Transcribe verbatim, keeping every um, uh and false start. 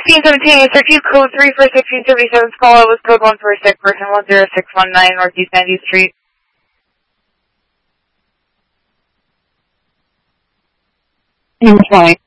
sixteen seventeen, you search code three for sixteen seventy-seven, call out was code one for six, person one zero six one nine, Northeast Sandy Street. Number twenty.